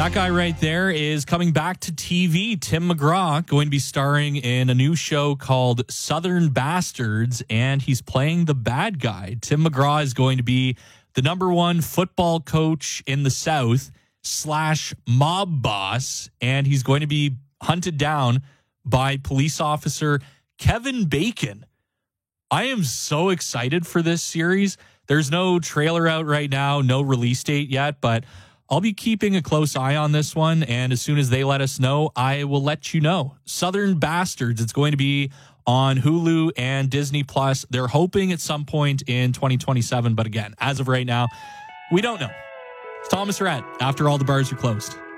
That guy right there is coming back to TV. Tim McGraw going to be starring in a new show called Southern Bastards, and he's playing the bad guy. Tim McGraw is going to be the #1 football coach in the South / mob boss, and he's going to be hunted down by police officer Kevin Bacon. I am so excited for this series. There's no trailer out right now, no release date yet, but I'll be keeping a close eye on this one, and as soon as they let us know, I will let you know. Southern Bastards, it's going to be on Hulu and Disney+. They're hoping at some point in 2027, but again, as of right now, we don't know. It's Thomas Rhett, after all the bars are closed.